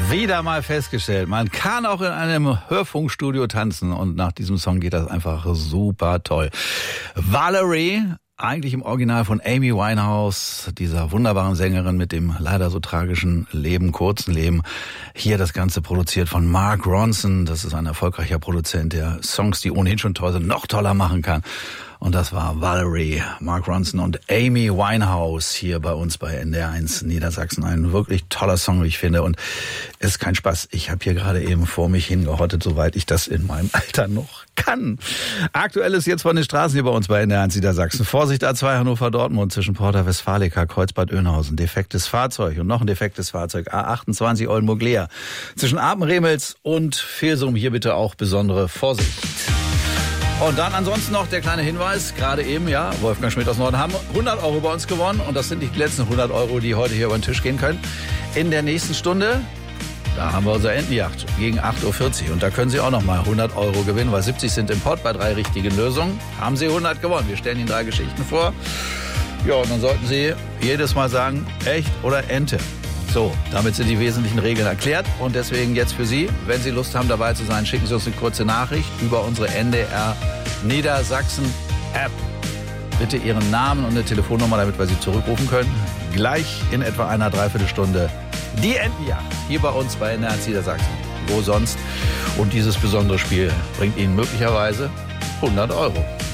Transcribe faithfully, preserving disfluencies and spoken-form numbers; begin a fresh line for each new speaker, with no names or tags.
Wieder mal festgestellt, man kann auch in einem Hörfunkstudio tanzen und nach diesem Song geht das einfach super toll. Valerie, eigentlich im Original von Amy Winehouse, dieser wunderbaren Sängerin mit dem leider so tragischen Leben, kurzen Leben. Hier das Ganze produziert von Mark Ronson, das ist ein erfolgreicher Produzent, der Songs, die ohnehin schon toll sind, noch toller machen kann. Und das war Valerie, Mark Ronson und Amy Winehouse hier bei uns bei N D R eins Niedersachsen. Ein wirklich toller Song, wie ich finde. Und es ist kein Spaß. Ich habe hier gerade eben vor mich hingehottet, soweit ich das in meinem Alter noch kann. Aktuell ist jetzt von den Straßen hier bei uns bei N D R eins Niedersachsen. Vorsicht A zwei Hannover-Dortmund zwischen Porta Westfalica, Kreuzbad Oeynhausen. Defektes Fahrzeug und noch ein defektes Fahrzeug. A achtundzwanzig Oldenburg-Leer. Zwischen Apen-Remels und Vilsum hier bitte auch besondere Vorsicht. Und dann ansonsten noch der kleine Hinweis, gerade eben, ja, Wolfgang Schmidt aus Norden haben hundert Euro bei uns gewonnen und das sind nicht die letzten hundert Euro, die heute hier über den Tisch gehen können. In der nächsten Stunde, da haben wir unsere Entenjagd gegen acht Uhr vierzig und da können Sie auch nochmal hundert Euro gewinnen, weil siebzig sind im Pott bei drei richtigen Lösungen. Haben Sie hundert gewonnen. Wir stellen Ihnen drei Geschichten vor. Ja, und dann sollten Sie jedes Mal sagen, echt oder Ente. So, damit sind die wesentlichen Regeln erklärt und deswegen jetzt für Sie, wenn Sie Lust haben dabei zu sein, schicken Sie uns eine kurze Nachricht über unsere N D R Niedersachsen App. Bitte Ihren Namen und eine Telefonnummer, damit wir Sie zurückrufen können. Gleich in etwa einer Dreiviertelstunde die Entenjagd hier bei uns bei N D R Niedersachsen. Wo sonst? Und dieses besondere Spiel bringt Ihnen möglicherweise hundert Euro.